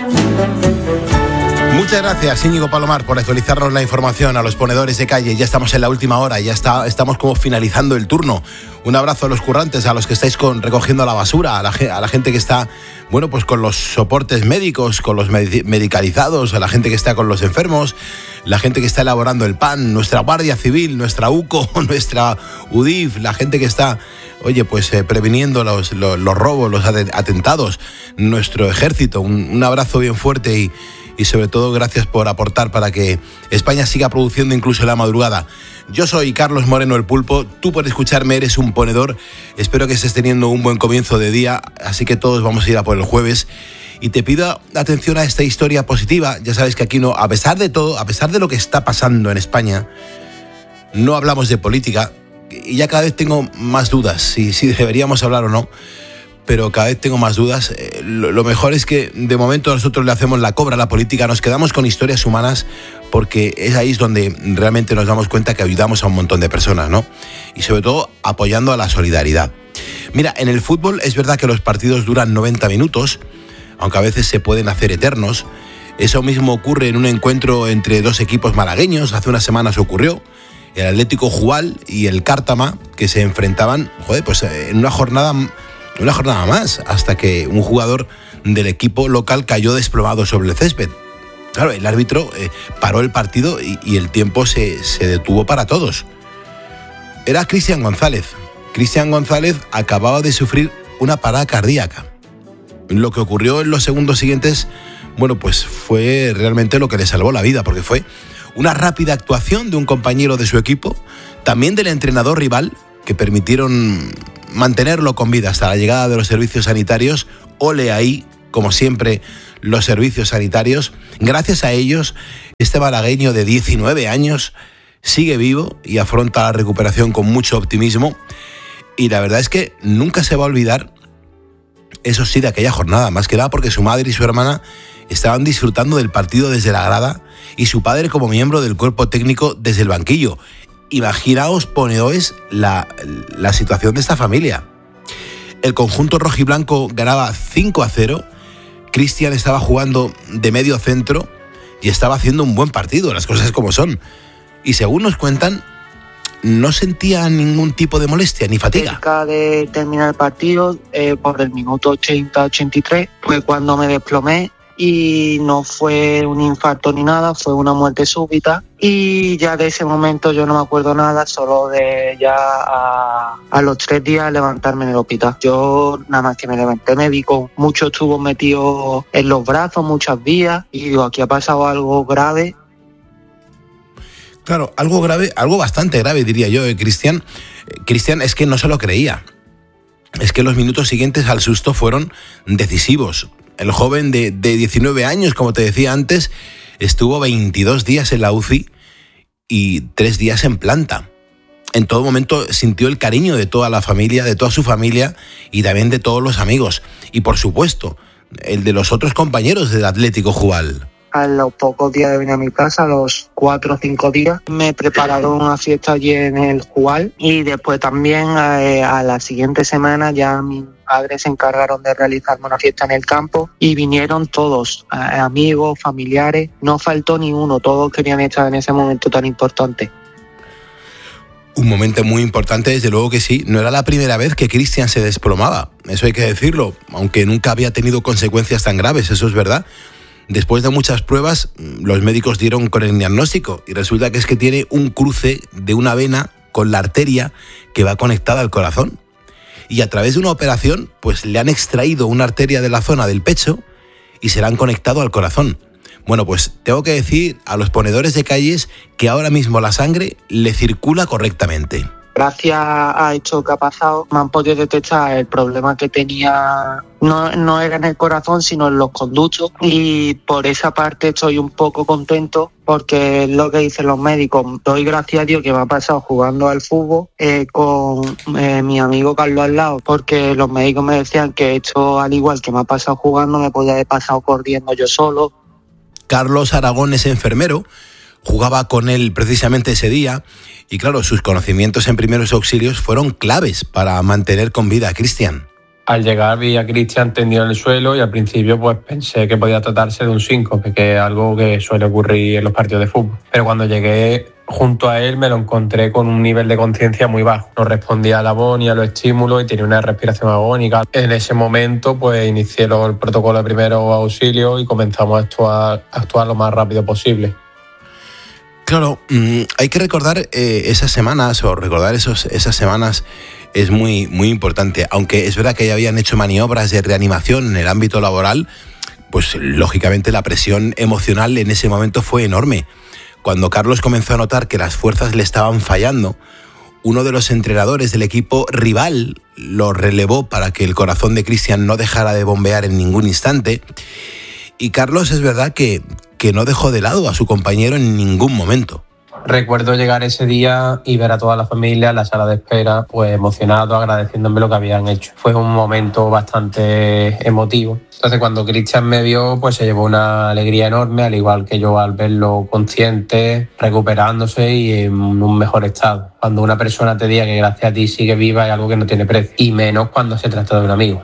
Muchas gracias, Íñigo Palomar, por actualizarnos la información. A los ponedores de calle, ya estamos en la última hora, estamos como finalizando el turno. Un abrazo a los currantes, a los que estáis recogiendo la basura, a la gente que está, bueno, pues con los soportes médicos, con los medicalizados, a la gente que está con los enfermos, la gente que está elaborando el pan, nuestra Guardia Civil, nuestra UCO, nuestra UDIF, la gente que está, oye, pues previniendo los robos, los atentados, nuestro ejército. Un abrazo bien fuerte y sobre todo gracias por aportar para que España siga produciendo incluso en la madrugada. Yo soy Carlos Moreno el Pulpo, tú por escucharme eres un ponedor, espero que estés teniendo un buen comienzo de día, así que todos vamos a ir a por el jueves. Y te pido atención a esta historia positiva. Ya sabes que aquí no, a pesar de todo, a pesar de lo que está pasando en España, no hablamos de política y ya cada vez tengo más dudas si deberíamos hablar o no. Pero cada vez tengo más dudas. Lo mejor es que de momento nosotros le hacemos la cobra a la política, nos quedamos con historias humanas porque es ahí donde realmente nos damos cuenta que ayudamos a un montón de personas, ¿no? Y sobre todo apoyando a la solidaridad. Mira, en el fútbol es verdad que los partidos duran 90 minutos, aunque a veces se pueden hacer eternos. Eso mismo ocurre en un encuentro entre dos equipos malagueños, hace unas semanas ocurrió. El Atlético Jubal y el Cártama, que se enfrentaban, pues en una jornada más, hasta que un jugador del equipo local cayó desplomado sobre el césped. Claro, el árbitro paró el partido y el tiempo se detuvo para todos. Era Cristian González. Cristian González acababa de sufrir una parada cardíaca. Lo que ocurrió en los segundos siguientes, bueno, pues fue realmente lo que le salvó la vida, porque fue una rápida actuación de un compañero de su equipo, también del entrenador rival, que permitieron mantenerlo con vida hasta la llegada de los servicios sanitarios. Ole ahí, como siempre, los servicios sanitarios. Gracias a ellos, este malagueño de 19 años sigue vivo y afronta la recuperación con mucho optimismo. Y la verdad es que nunca se va a olvidar, eso sí, de aquella jornada, más que nada porque su madre y su hermana estaban disfrutando del partido desde la grada y su padre como miembro del cuerpo técnico desde el banquillo. Imaginaos, ponedores, la situación de esta familia. El conjunto rojiblanco ganaba 5-0. Cristian estaba jugando de medio centro y estaba haciendo un buen partido, las cosas como son. Y según nos cuentan, no sentía ningún tipo de molestia ni fatiga. Cerca de terminar el partido, por el minuto 80-83, fue cuando me desplomé. Y no fue un infarto ni nada, fue una muerte súbita. Y ya de ese momento yo no me acuerdo nada, solo de ya a los 3 días levantarme en el hospital. Yo nada más que me levanté me vi con muchos tubos metidos en los brazos, muchas vías. Y digo, aquí ha pasado algo grave. Claro, algo grave, algo bastante grave diría yo, Cristian. Cristian es que no se lo creía. Es que los minutos siguientes al susto fueron decisivos. El joven de 19 años, como te decía antes, estuvo 22 días en la UCI y 3 días en planta. En todo momento sintió el cariño de toda la familia, de toda su familia y también de todos los amigos. Y por supuesto, el de los otros compañeros del Atlético Jubal. A los pocos días de venir a mi casa, a los 4 o 5 días, me prepararon una fiesta allí en el Jubal y después también a la siguiente semana ya mis padres se encargaron de realizarme una fiesta en el campo y vinieron todos, amigos, familiares, no faltó ni uno, todos querían estar en ese momento tan importante. Un momento muy importante, desde luego que sí. No era la primera vez que Cristian se desplomaba, eso hay que decirlo, aunque nunca había tenido consecuencias tan graves, eso es verdad. Después de muchas pruebas, los médicos dieron con el diagnóstico y resulta que es que tiene un cruce de una vena con la arteria que va conectada al corazón. Y a través de una operación, pues le han extraído una arteria de la zona del pecho y se la han conectado al corazón. Bueno, pues tengo que decir a los ponedores de calles que ahora mismo la sangre le circula correctamente. Gracias a esto que ha pasado, me han podido detectar el problema que tenía, no era en el corazón, sino en los conductos. Y por esa parte estoy un poco contento, porque es lo que dicen los médicos. Doy gracias a Dios que me ha pasado jugando al fútbol con mi amigo Carlos al lado, porque los médicos me decían que esto, al igual que me ha pasado jugando, me podía haber pasado corriendo yo solo. Carlos Aragón es enfermero, jugaba con él precisamente ese día y claro, sus conocimientos en primeros auxilios fueron claves para mantener con vida a Cristian. Al llegar vi a Cristian tendido en el suelo y al principio pues pensé que podía tratarse de un síncope, que es algo que suele ocurrir en los partidos de fútbol. Pero cuando llegué junto a él me lo encontré con un nivel de conciencia muy bajo. No respondía a la voz ni a los estímulos y tenía una respiración agónica. En ese momento pues inicié el protocolo de primeros auxilios y comenzamos a actuar lo más rápido posible. Claro, hay que recordar esas semanas o recordar esas semanas es muy, muy importante. Aunque es verdad que ya habían hecho maniobras de reanimación en el ámbito laboral, pues lógicamente la presión emocional en ese momento fue enorme. Cuando Carlos comenzó a notar que las fuerzas le estaban fallando, uno de los entrenadores del equipo rival lo relevó para que el corazón de Cristian no dejara de bombear en ningún instante. Y Carlos es verdad que no dejó de lado a su compañero en ningún momento. Recuerdo llegar ese día y ver a toda la familia en la sala de espera, pues emocionados, agradeciéndome lo que habían hecho. Fue un momento bastante emotivo. Entonces cuando Cristian me vio, pues se llevó una alegría enorme, al igual que yo al verlo consciente, recuperándose y en un mejor estado. Cuando una persona te diga que gracias a ti sigue viva es algo que no tiene precio, y menos cuando se trata de un amigo.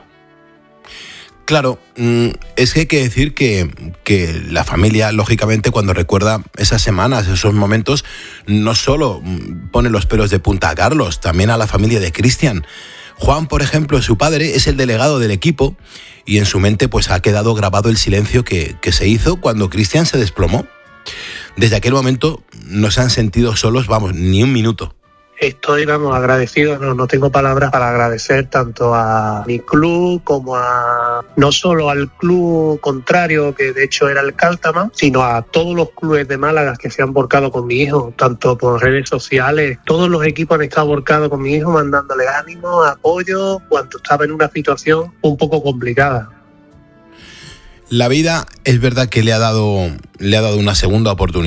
Claro, es que hay que decir que la familia, lógicamente, cuando recuerda esas semanas, esos momentos, no solo pone los pelos de punta a Carlos, también a la familia de Cristian. Juan, por ejemplo, su padre, es el delegado del equipo y en su mente pues ha quedado grabado el silencio que se hizo cuando Cristian se desplomó. Desde aquel momento no se han sentido solos, ni un minuto. Estoy, agradecido, no tengo palabras para agradecer tanto a mi club como no solo al club contrario, que de hecho era el Cáltama, sino a todos los clubes de Málaga que se han volcado con mi hijo, tanto por redes sociales. Todos los equipos han estado volcados con mi hijo, mandándole ánimo, apoyo, cuando estaba en una situación un poco complicada. La vida es verdad que le ha dado una segunda oportunidad.